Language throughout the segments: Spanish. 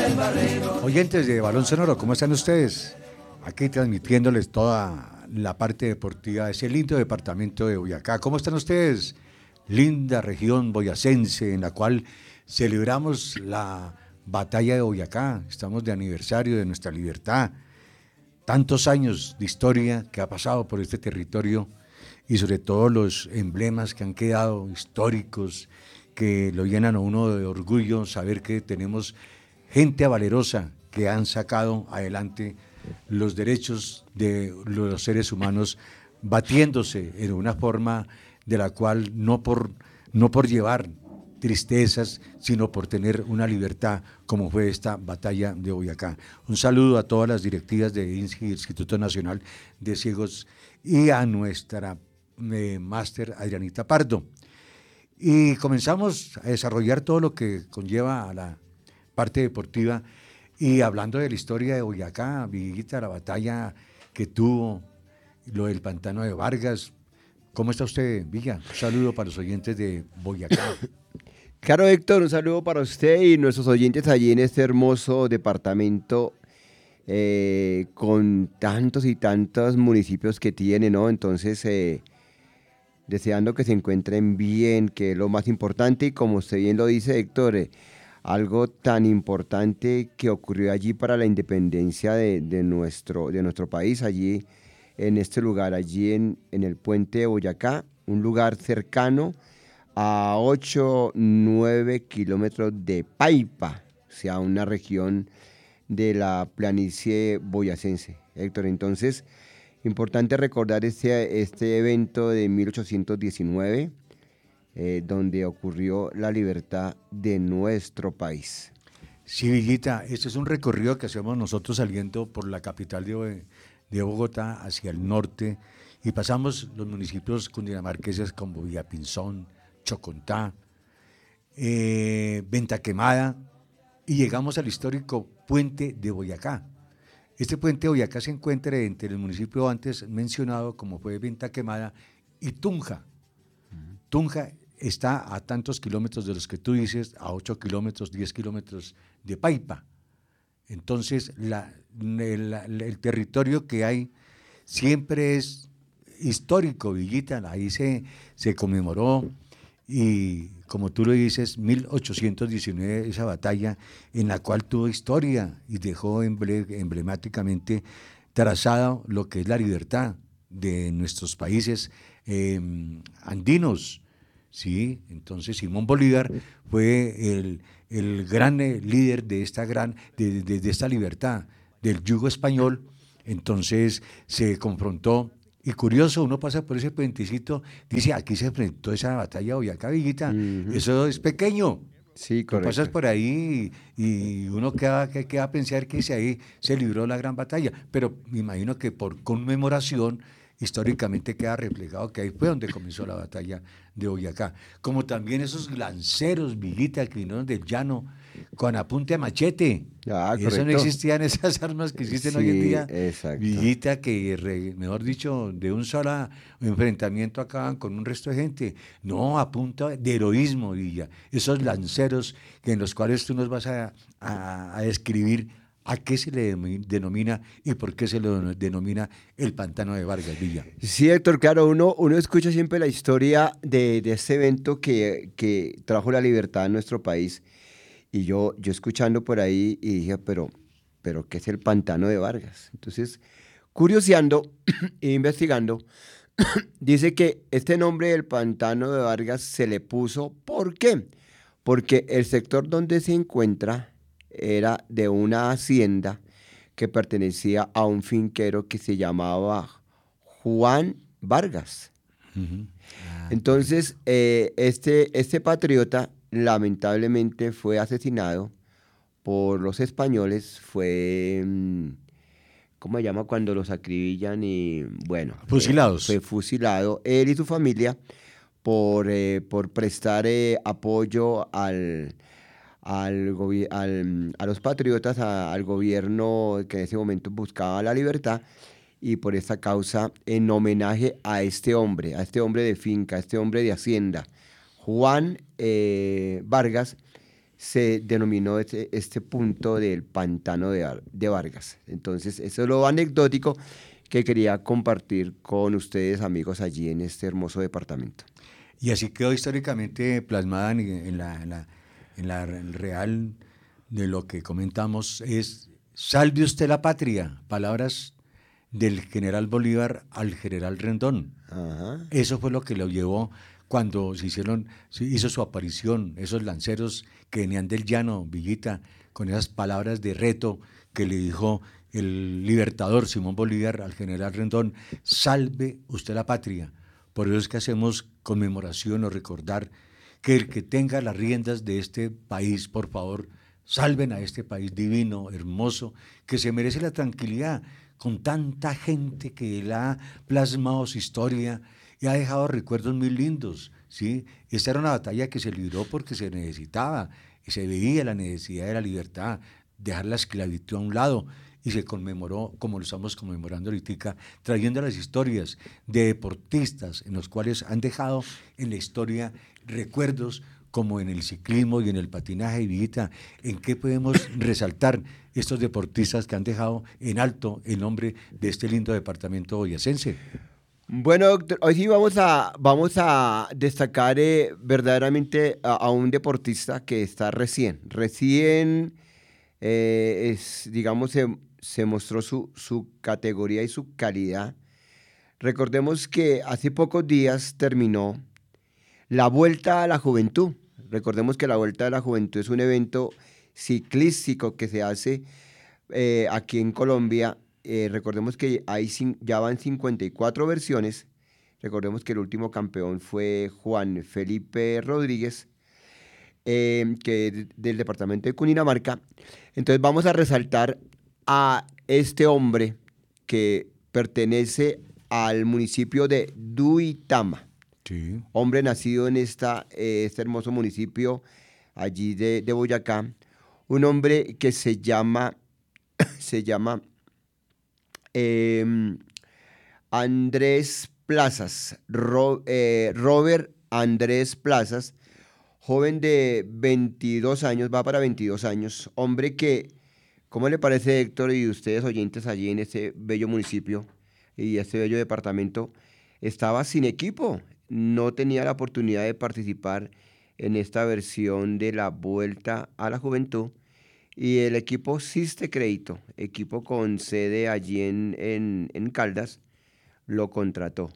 Oyentes de Balón Sonoro, ¿cómo están ustedes? Aquí transmitiéndoles toda la parte deportiva de ese lindo departamento de Boyacá. ¿Cómo están ustedes? Linda región boyacense en la cual celebramos la batalla de Boyacá. Estamos de aniversario de nuestra libertad. Tantos años de historia que ha pasado por este territorio y sobre todo los emblemas que han quedado históricos, que lo llenan a uno de orgullo saber que tenemos gente valerosa que han sacado adelante los derechos de los seres humanos, batiéndose en una forma de la cual no por llevar tristezas, sino por tener una libertad como fue esta batalla de Boyacá. Un saludo a todas las directivas de Instituto Nacional de Ciegos y a nuestra máster Adrianita Pardo. Y comenzamos a desarrollar todo lo que conlleva a la parte deportiva y hablando de la historia de Boyacá, Villita, la batalla que tuvo, lo del pantano de Vargas. ¿Cómo está usted, Villa? Un saludo para los oyentes de Boyacá. Claro, Héctor, un saludo para usted y nuestros oyentes allí en este hermoso departamento con tantos y tantos municipios que tiene, ¿no? Entonces, deseando que se encuentren bien, que es lo más importante, y como usted bien lo dice, Héctor, algo tan importante que ocurrió allí para la independencia de nuestro país, allí en este lugar, allí en el puente de Boyacá, un lugar cercano a 8, 9 kilómetros de Paipa, o sea, una región de la planicie boyacense, Héctor. Entonces, importante recordar este evento de 1819, donde ocurrió la libertad de nuestro país. Sí, Villita, este es un recorrido que hacemos nosotros saliendo por la capital de Bogotá hacia el norte y pasamos los municipios cundinamarqueses como Villapinzón, Chocontá, Venta Quemada y llegamos al histórico puente de Boyacá. Este puente de Boyacá se encuentra entre el municipio antes mencionado como fue Venta Quemada y Tunja. Tunja está a tantos kilómetros de los que tú dices, a 8 kilómetros, 10 kilómetros de Paipa. Entonces, el territorio que hay siempre es histórico, Villita, ahí se conmemoró y como tú lo dices, 1819, esa batalla en la cual tuvo historia y dejó emblemáticamente trazado lo que es la libertad de nuestros países andinos. Sí, entonces Simón Bolívar fue el gran líder de esta libertad, del yugo español. Entonces se confrontó, y curioso, uno pasa por ese puentecito, dice, aquí se enfrentó esa batalla de Boyacá, Villita, eso es pequeño. Sí, Tú correcto. pasas por ahí y uno queda a pensar que ahí se libró la gran batalla, pero me imagino que por conmemoración históricamente queda reflejado que ahí fue donde comenzó la batalla de Boyacá. Como también esos lanceros, Villita, que vinieron del llano con apunte a machete. Ah, Eso no correcto. existían esas armas que existen hoy en Sí, día. exacto. Villita, que mejor dicho, de un solo enfrentamiento acaban con un resto de gente. No, a punta de heroísmo, Villa. Esos lanceros en los cuales tú nos vas a describir a qué se le denomina y por qué se le denomina el pantano de Vargas, Villa. Sí, Héctor, claro, uno escucha siempre la historia de este evento que trajo la libertad a nuestro país. Y yo escuchando por ahí y dije, pero ¿qué es el pantano de Vargas? Entonces, curioseando e investigando, dice que este nombre del pantano de Vargas se le puso, ¿por qué? Porque el sector donde se encuentra era de una hacienda que pertenecía a un finquero que se llamaba Juan Vargas. Entonces, este patriota lamentablemente fue asesinado por los españoles, ¿cómo se llama cuando los acribillan? Y bueno, Fusilados. fue fusilado él y su familia por prestar apoyo a los patriotas, al gobierno que en ese momento buscaba la libertad, y por esta causa, en homenaje a este hombre de finca, a este hombre de hacienda, Juan Vargas, se denominó este punto del pantano de Vargas. Entonces, eso es lo anecdótico que quería compartir con ustedes, amigos, allí en este hermoso departamento. Y así quedó históricamente plasmada en el real de lo que comentamos, es salve usted la patria, palabras del general Bolívar al general Rendón. Ajá. Eso fue lo que lo llevó cuando hizo su aparición, esos lanceros que venían del llano, Villita, con esas palabras de reto que le dijo el libertador Simón Bolívar al general Rendón, salve usted la patria. Por eso es que hacemos conmemoración o recordar que el que tenga las riendas de este país, por favor, salven a este país divino, hermoso, que se merece la tranquilidad, con tanta gente que él ha plasmado su historia y ha dejado recuerdos muy lindos, ¿sí? Esta era una batalla que se libró porque se necesitaba, y se veía la necesidad de la libertad, dejar la esclavitud a un lado, y se conmemoró, como lo estamos conmemorando ahorita, trayendo las historias de deportistas en los cuales han dejado en la historia recuerdos como en el ciclismo y en el patinaje, Villita, ¿en qué podemos resaltar estos deportistas que han dejado en alto el nombre de este lindo departamento boyacense? Bueno, doctor, hoy sí vamos a destacar verdaderamente a un deportista que está recién, digamos, se mostró su categoría y su calidad. Recordemos que hace pocos días terminó la Vuelta a la Juventud. Recordemos que la Vuelta a la Juventud es un evento ciclístico que se hace aquí en Colombia. Recordemos que ya van 54 versiones. Recordemos que el último campeón fue Juan Felipe Rodríguez, del departamento de Cundinamarca. Entonces vamos a resaltar a este hombre que pertenece al municipio de Duitama. Sí. Hombre nacido en este hermoso municipio allí de Boyacá. Un hombre que se llama Andrés Plazas, Robert Andrés Plazas, joven de 22 años, va para 22 años, hombre que, ¿cómo le parece, Héctor, y ustedes oyentes allí en este bello municipio y este bello departamento? Estaba sin equipo, no tenía la oportunidad de participar en esta versión de la Vuelta a la Juventud. Y el equipo Siste Crédito, equipo con sede allí en Caldas, lo contrató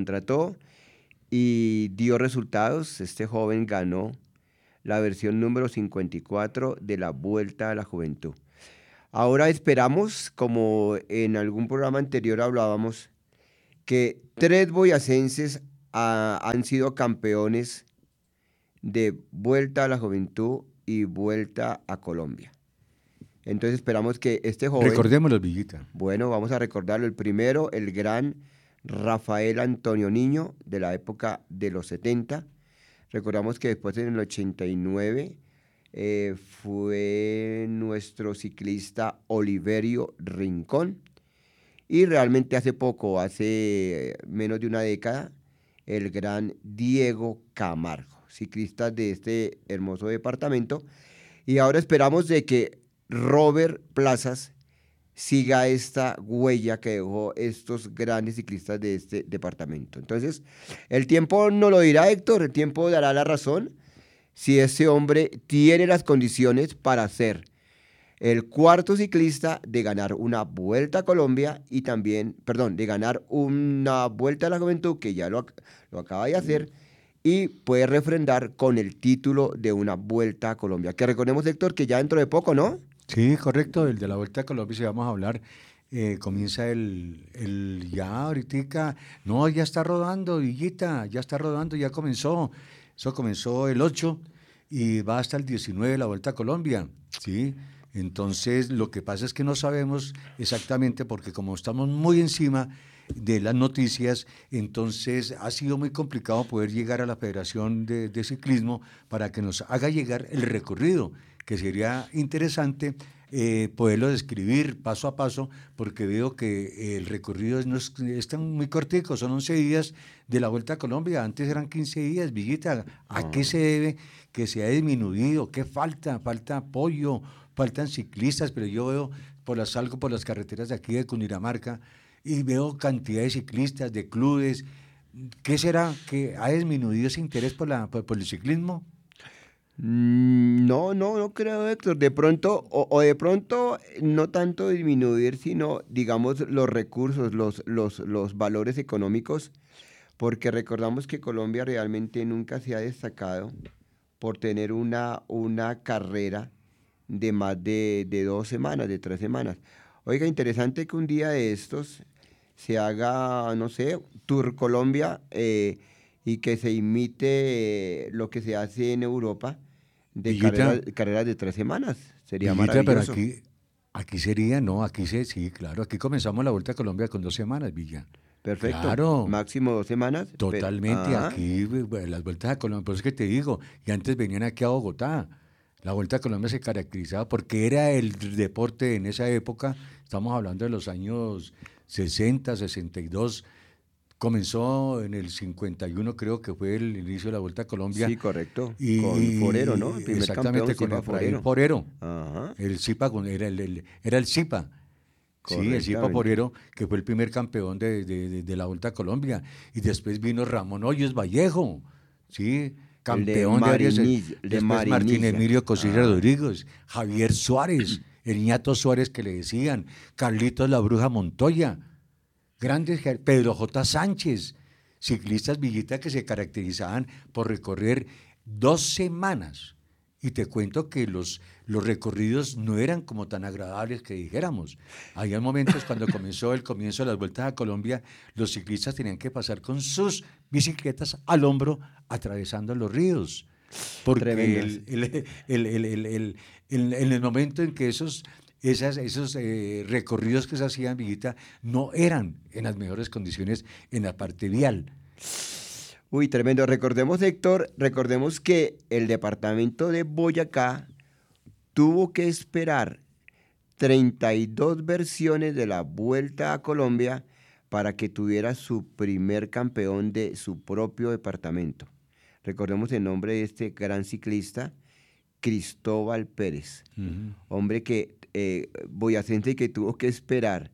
y dio resultados. Este joven ganó la versión número 54 de la Vuelta a la Juventud. Ahora esperamos, como en algún programa anterior hablábamos, que 3 boyacenses han sido campeones de Vuelta a la Juventud y Vuelta a Colombia. Entonces esperamos que este joven... Recordémoslo, Villita. Bueno, vamos a recordarlo. El primero, el gran Rafael Antonio Niño, de la época de los 70. Recordamos que después en el 89 fue nuestro ciclista Oliverio Rincón. Y realmente hace poco, hace menos de una década, el gran Diego Camargo, ciclista de este hermoso departamento. Y ahora esperamos de que Robert Plazas siga esta huella que dejó estos grandes ciclistas de este departamento. Entonces, el tiempo no lo dirá, Héctor, el tiempo dará la razón si ese hombre tiene las condiciones para ser el cuarto ciclista de ganar una Vuelta a Colombia y también, de ganar una Vuelta a la Juventud, que ya lo acaba de hacer, y puede refrendar con el título de una Vuelta a Colombia. Que recordemos, Héctor, que ya dentro de poco, ¿no? Sí, correcto, el de la Vuelta a Colombia, si vamos a hablar, comienza ya ahorita, no, ya está rodando, Villita, ya está rodando, ya comenzó, eso comenzó el 8 y va hasta el 19 la Vuelta a Colombia, ¿sí? Entonces, lo que pasa es que no sabemos exactamente, porque como estamos muy encima de las noticias, entonces ha sido muy complicado poder llegar a la Federación de Ciclismo para que nos haga llegar el recorrido que sería interesante poderlo describir paso a paso, porque veo que el recorrido no es tan muy cortico, son 11 días de la Vuelta a Colombia, antes eran 15 días, Villita, ¿a qué se debe que se ha disminuido? ¿Qué falta? Falta apoyo, faltan ciclistas, pero yo veo, salgo por las carreteras de aquí de Cundinamarca y veo cantidad de ciclistas, de clubes. ¿Qué será que ha disminuido ese interés por el ciclismo? No creo, Héctor. De pronto, o de pronto, no tanto disminuir, sino, digamos, los recursos, los valores económicos, porque recordamos que Colombia realmente nunca se ha destacado por tener una carrera de más de 2 semanas, de 3 semanas. Oiga, interesante que un día de estos se haga, no sé, Tour Colombia, y que se imite lo que se hace en Europa de Villita, carreras de 3 semanas. Sería Villita, pero maravilloso. aquí sería, no, sí, claro, aquí comenzamos la Vuelta a Colombia con 2 semanas, Villa. Perfecto. Claro, Máximo 2 semanas. totalmente, aquí las Vueltas a Colombia, por eso es que te digo, y antes venían aquí a Bogotá. La Vuelta a Colombia se caracterizaba porque era el deporte en esa época, estamos hablando de los años 60, 62. Comenzó en el 51, creo que fue el inicio de la Vuelta a Colombia, Sí, correcto. Con Forero, ¿no? y El primer campeón, exactamente con Zipa Efraín Forero. Forero. Ajá, El Zipa era el Zipa. Sí, el Zipa correctamente. Forero, que fue el primer campeón de la Vuelta a Colombia. Y después vino Ramón Hoyos Vallejo, sí, campeón de varios. De Después Martín Marinilla. Emilio Cosilla Ah, Rodríguez, Javier Suárez, el ñato Suárez que le decían, Carlitos la Bruja Montoya. Pedro J. Sánchez, ciclistas Villita que se caracterizaban por recorrer 2 semanas. Y te cuento que los recorridos no eran como tan agradables que dijéramos. Había momentos cuando comenzó el comienzo de las vueltas a Colombia, los ciclistas tenían que pasar con sus bicicletas al hombro atravesando los ríos. Porque tremendas. en el momento en que esos recorridos que se hacían, Villita, no eran en las mejores condiciones en la parte vial. Uy, tremendo. Recordemos, Héctor, recordemos que el departamento de Boyacá tuvo que esperar 32 versiones de la Vuelta a Colombia para que tuviera su primer campeón de su propio departamento. Recordemos el nombre de este gran ciclista, Cristóbal Pérez, Ujú. hombre que boyacense que tuvo que esperar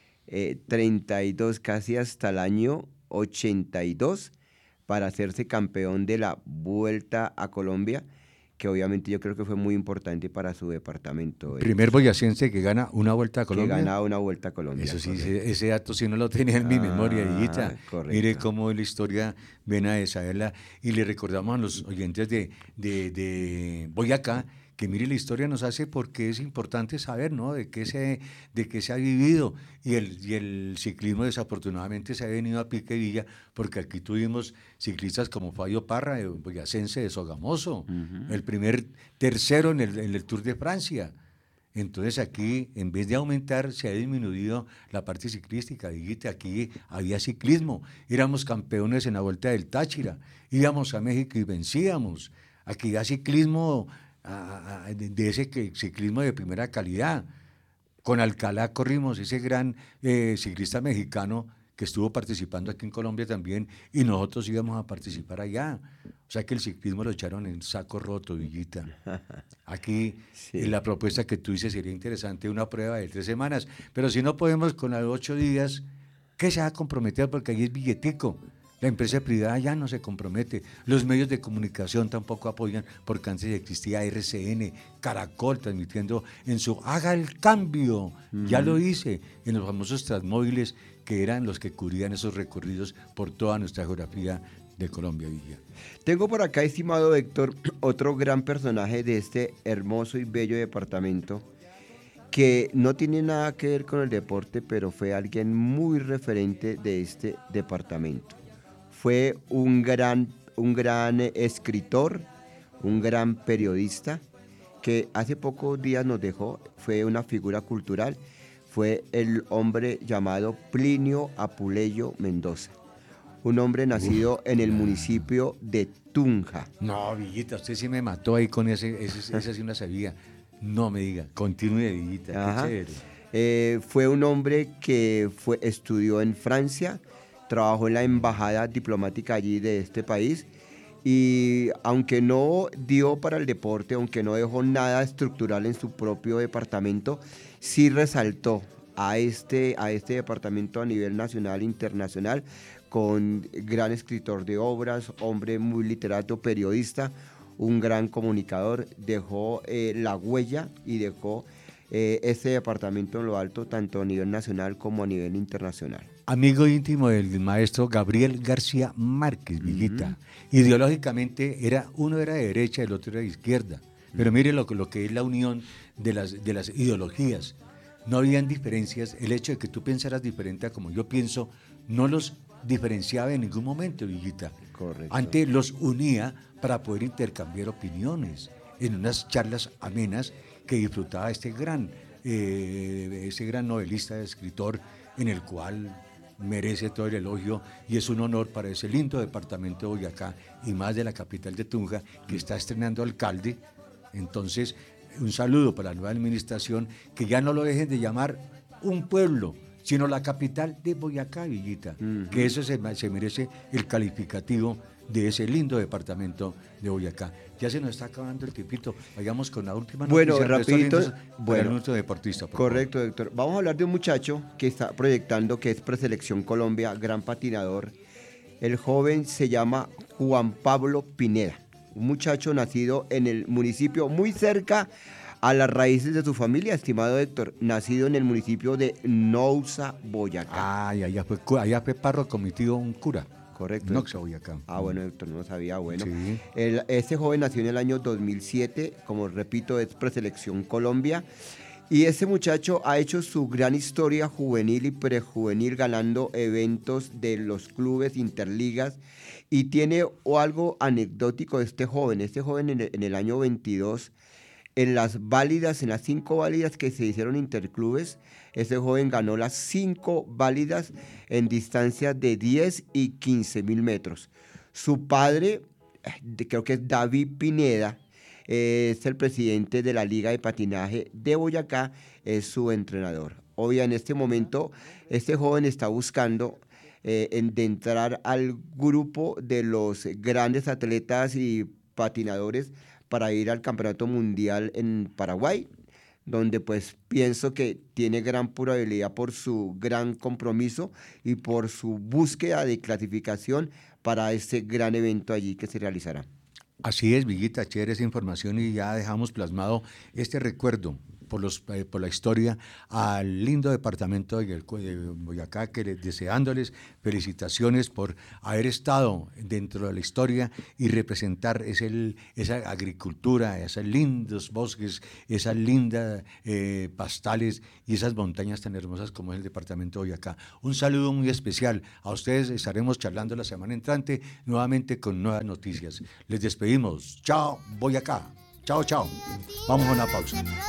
32, casi hasta el año 82, para hacerse campeón de la Vuelta a Colombia, que obviamente yo creo que fue muy importante para su departamento, Primer Héctor, boyacense que gana una vuelta a que Colombia. ganaba una Vuelta a Colombia, Eso sí, correcto. ese dato sí no lo tenía en mi memoria, Villita. Ah, Mire correcto. cómo la historia ven a saberla. Y le recordamos a los oyentes de Boyacá que mire la historia nos hace porque es importante saber, ¿no? De qué se ha vivido. Y el ciclismo desafortunadamente se ha venido a pique Villa porque aquí tuvimos ciclistas como Fabio Parra, boyacense de Sogamoso, Ujú. el primer tercero en el Tour de Francia. Entonces aquí, en vez de aumentar, se ha disminuido la parte ciclística. Dígite, aquí había ciclismo, éramos campeones en la Vuelta del Táchira, íbamos a México y vencíamos. Aquí había ciclismo, de ese ciclismo de primera calidad. Con Alcalá corrimos, ese gran ciclista mexicano que estuvo participando aquí en Colombia también, y nosotros íbamos a participar allá. O sea que el ciclismo lo echaron en saco roto, Villita. Aquí Sí. la propuesta que tú dices sería interesante, una prueba de 3 semanas, pero si no podemos con la de 8 días, ¿qué se va a comprometer? Porque ahí es billetico. La empresa privada ya no se compromete. Los medios de comunicación tampoco apoyan, porque antes existía RCN, Caracol, transmitiendo en su Haga el Cambio. Ya lo Ujú. hice en los famosos transmóviles que eran los que cubrían esos recorridos por toda nuestra geografía de Colombia, Villa. Tengo por acá, estimado Héctor, otro gran personaje de este hermoso y bello departamento que no tiene nada que ver con el deporte, pero fue alguien muy referente de este departamento. Fue un gran escritor, un gran periodista que hace pocos días nos dejó, fue una figura cultural, fue el hombre llamado Plinio Apuleyo Mendoza, un hombre nacido en el municipio de Tunja. No, Villita, usted sí me mató ahí con ese sí no sabía. No me diga, continúe, Villita, Ajá. qué chévere. Fue un hombre que estudió en Francia, trabajó en la embajada diplomática allí de este país y aunque no dio para el deporte, aunque no dejó nada estructural en su propio departamento, sí resaltó a este departamento a nivel nacional e internacional con gran escritor de obras, hombre muy literato, periodista, un gran comunicador, dejó la huella y dejó este departamento en lo alto, tanto a nivel nacional como a nivel internacional. Amigo íntimo del maestro Gabriel García Márquez, Villita. Ideológicamente uno era de derecha, el otro era de izquierda. Pero mire lo que es la unión de las ideologías. No habían diferencias. El hecho de que tú pensaras diferente a como yo pienso no los diferenciaba en ningún momento, Villita. Correcto. Antes los unía para poder intercambiar opiniones en unas charlas amenas que disfrutaba ese gran novelista, escritor, en el cual merece todo el elogio y es un honor para ese lindo departamento de Boyacá y más de la capital de Tunja, que está estrenando alcalde. Entonces, un saludo para la nueva administración, que ya no lo dejen de llamar un pueblo, sino la capital de Boyacá, Villita, que eso se merece el calificativo de ese lindo departamento de Boyacá. Ya se nos está acabando el tipito. Vayamos con la última noticia. Bueno, rapidito. El último deportista. Correcto, Héctor. Vamos a hablar de un muchacho que está proyectando, que es Preselección Colombia, gran patinador. El joven se llama Juan Pablo Pineda, un muchacho nacido en el municipio muy cerca a las raíces de su familia, estimado Héctor, nacido en el municipio de Nousa, Boyacá. Ay, allá fue párroco cometido un cura. Correcto. Nousa, Boyacá. Ah, bueno, Héctor, no sabía. Bueno, sí. Este joven nació en el año 2007, como repito, es Preselección Colombia. Y ese muchacho ha hecho su gran historia juvenil y prejuvenil, ganando eventos de los clubes interligas. Y tiene algo anecdótico de este joven. Este joven en el año 22, en las 5 válidas que se hicieron interclubes, ese joven ganó las 5 válidas en distancias de 10 y 15 mil metros. Su padre, creo que es David Pineda, es el presidente de la Liga de Patinaje de Boyacá, es su entrenador. Hoy en este momento, este joven está buscando de entrar al grupo de los grandes atletas y patinadores para ir al Campeonato Mundial en Paraguay, donde pues pienso que tiene gran probabilidad por su gran compromiso y por su búsqueda de clasificación para este gran evento allí que se realizará. Así es, Villita, chévere esa información y ya dejamos plasmado este recuerdo por la historia al lindo departamento de Boyacá, deseándoles felicitaciones por haber estado dentro de la historia y representar esa agricultura, esos lindos bosques, esas lindas pastales y esas montañas tan hermosas como es el departamento de Boyacá. Un saludo muy especial a ustedes, estaremos charlando la semana entrante nuevamente con nuevas noticias. Les despedimos. Chao, Boyacá. Chao, chao. Vamos a una pausa.